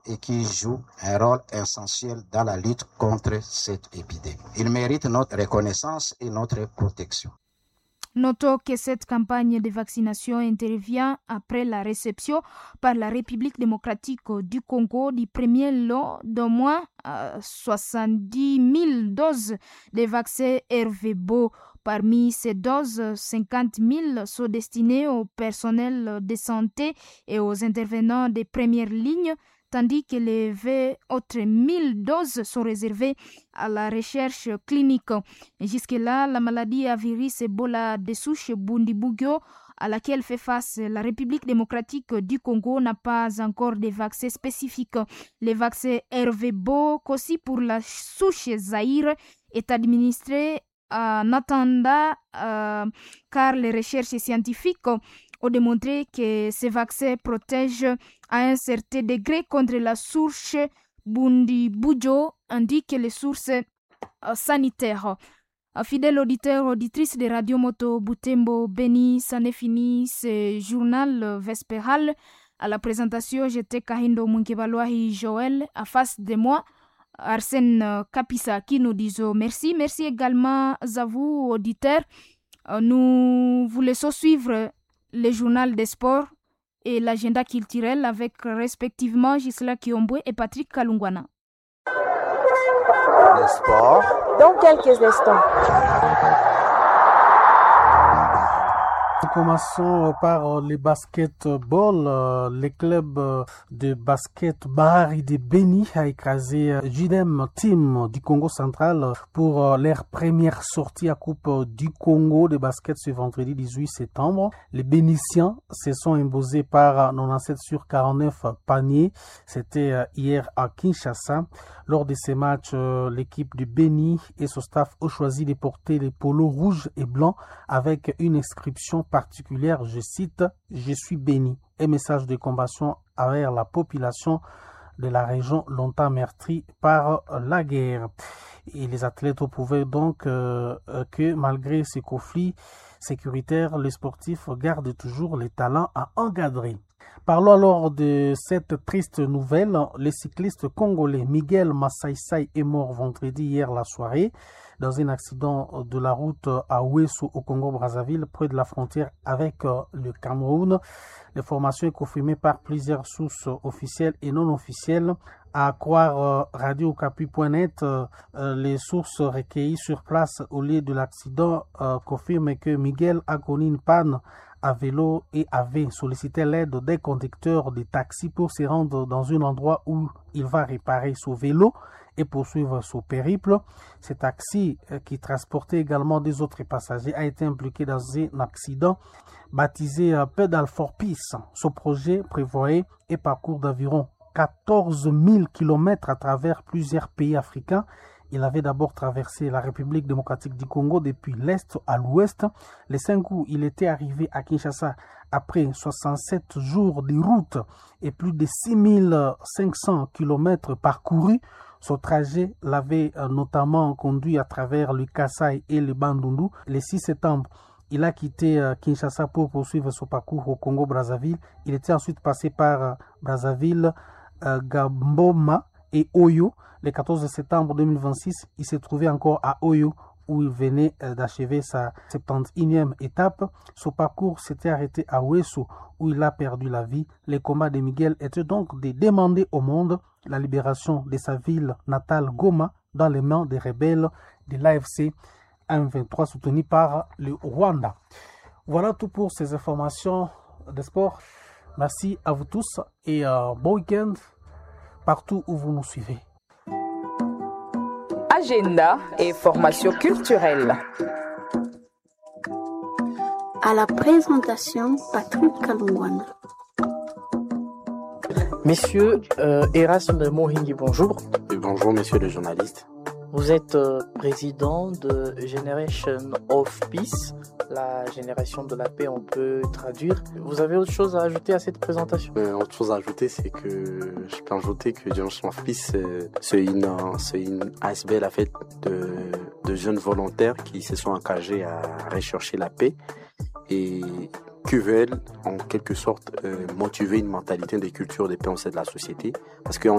et qui jouent un rôle essentiel dans la lutte contre cette épidémie. Ils méritent notre reconnaissance et notre protection. Notons que cette campagne de vaccination intervient après la réception par la République démocratique du Congo du premier lot d'au moins 70 000 doses de vaccins RVBO. Parmi ces doses, 50 000 sont destinées au personnel de santé et aux intervenants des premières lignes, tandis que les 20 autres 1000 doses sont réservées à la recherche clinique. Jusque-là, la maladie à virus Ebola de souche Bundibugyo, à laquelle fait face la République démocratique du Congo, n'a pas encore de vaccin spécifique. Le vaccin RVBO, aussi pour la souche Zaïre, est administré en attendant, car les recherches scientifiques ont démontré que ces vaccins protègent à un certain degré contre la souche Bundibugyo, indiquent les sources sanitaires. Fidèle auditeur, auditrice de Radio Moto Butembo, Beni, c'en est fini ce journal vespéral. À la présentation, j'étais Kahindo Munkebalwahi Joël. À face de moi, Arsène Kapisa qui nous disons merci. Merci également à vous, auditeurs. Nous vous laissons suivre le journal des sports et l'agenda culturel avec respectivement Gisela Kiombe et Patrick Kalungwana. Le sport dans quelques instants. Nous commençons par le basketball. Le club de basket Bahari de Beni a écrasé JDM Team du Congo central pour leur première sortie à Coupe du Congo de basket ce vendredi 18 septembre. Les Bénitiens se sont imposés par 97-49 paniers. C'était hier à Kinshasa. Lors de ces matchs, l'équipe du Beni et son staff ont choisi de porter les polos rouges et blancs avec une inscription particulière, je cite, « Je suis béni », un message de combattant envers la population de la région longtemps meurtrie par la guerre. Et les athlètes pouvaient donc que malgré ces conflits sécuritaires, les sportifs gardent toujours les talents à encadrer. Parlons alors de cette triste nouvelle. Le cycliste congolais Miguel Massaïsaï est mort vendredi hier la soirée dans un accident de la route à Ouessou au Congo-Brazzaville, près de la frontière avec le Cameroun. L'information est confirmée par plusieurs sources officielles et non officielles. À croire Radio-Okapi.net, les sources recueillies sur place au lieu de l'accident confirment que Miguel a connu une panne à vélo et avait sollicité l'aide des conducteurs de taxi pour se rendre dans un endroit où il va réparer son vélo et poursuivre son périple. Ce taxi, qui transportait également des autres passagers, a été impliqué dans un accident baptisé Pedal for Peace. Ce projet prévoyait un parcours d'environ 14 000 km à travers plusieurs pays africains. Il avait d'abord traversé la République démocratique du Congo depuis l'Est à l'Ouest. Le 5 août, il était arrivé à Kinshasa après 67 jours de route et plus de 6500 km parcourus. Son trajet l'avait notamment conduit à travers le Kasaï et le Bandundu. Le 6 septembre, il a quitté Kinshasa pour poursuivre son parcours au Congo-Brazzaville. Il était ensuite passé par Brazzaville, Gamboma et Oyo. Le 14 septembre 2026, il s'est trouvé encore à Oyo où il venait d'achever sa 71e étape. Son parcours s'était arrêté à Ouessou où il a perdu la vie. Les combats de Miguel étaient donc de demander au monde la libération de sa ville natale Goma dans les mains des rebelles de l'AFC M23 soutenus par le Rwanda. Voilà tout pour ces informations de sport. Merci à vous tous et bon week-end partout où vous nous suivez. Agenda et formation culturelle. À la présentation, Patrick Kalungwana. Messieurs, Erasme Mohingi, bonjour. Et bonjour, messieurs les journalistes. Vous êtes président de Generation of Peace, la génération de la paix, on peut traduire. Vous avez autre chose à ajouter à cette présentation? Autre chose à ajouter, c'est que je peux ajouter que Generation of Peace, c'est une ASBL à fait de jeunes volontaires qui se sont engagés à rechercher la paix. Et qui veulent en quelque sorte motiver une mentalité de culture de paix au sein de la société. Parce qu'on